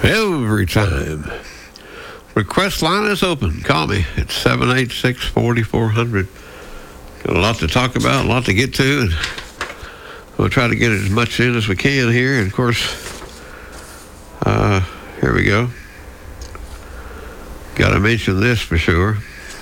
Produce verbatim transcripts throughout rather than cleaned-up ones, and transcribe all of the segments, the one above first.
every time. Request line is open. Call me at seven eight six, four four zero zero. Got a lot to talk about, a lot to get to, and we'll try to get as much in as we can here. And, of course, uh, here we go. Got to mention this for sure.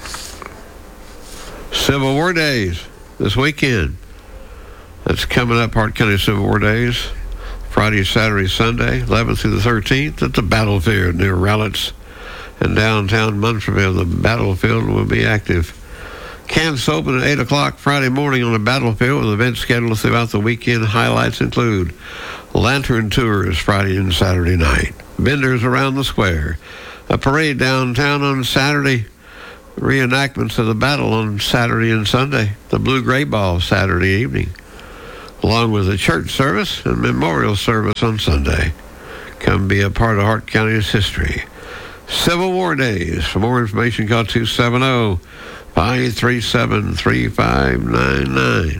Civil War Days this weekend. That's coming up, Hart County Civil War Days. Friday, Saturday, Sunday, eleventh through the thirteenth at the battlefield near Rowletts in downtown Munfordville. The battlefield will be active. Camps open at eight o'clock Friday morning on the battlefield with events scheduled throughout the weekend. Highlights include lantern tours Friday and Saturday night, vendors around the square, a parade downtown on Saturday, reenactments of the battle on Saturday and Sunday, the Blue-Gray Ball Saturday evening, along with a church service and memorial service on Sunday. Come be a part of Hart County's history. Civil War Days. For more information, call two seven zero, five three seven, three five nine nine.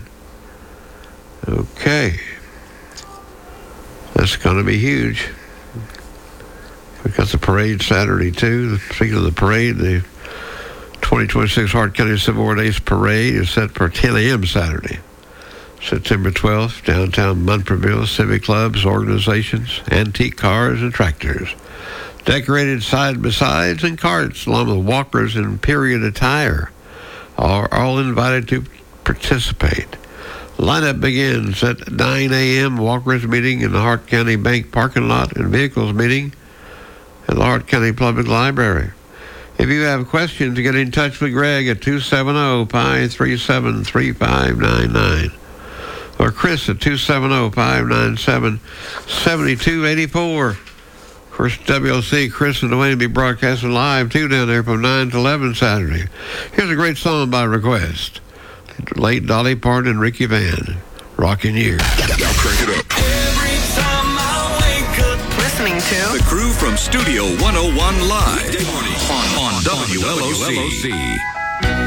Okay. That's going to be huge. We've got the parade Saturday, too. Speaking of the parade, the twenty twenty-six Hart County Civil War Days Parade is set for ten a.m. Saturday, September twelfth, downtown Munfordville. Civic clubs, organizations, antique cars, and tractors. Decorated side-by-sides and carts, along with walkers in period attire, are all invited to participate. Lineup begins at nine a.m. Walkers meeting in the Hart County Bank parking lot and vehicles meeting at the Hart County Public Library. If you have questions, get in touch with Greg at two seven zero, five three seven, three five nine nine or Chris at two seven zero, five nine seven, seven two eight four. Of course, W L C, Chris and Dwayne will be broadcasting live, too, down there from nine to eleven Saturday. Here's a great song by request. Late Dolly Parton and Ricky Van, Rockin' Years. Now crank it up. Every time I wake up listening to The crew from Studio one oh one Live on, on W L O C.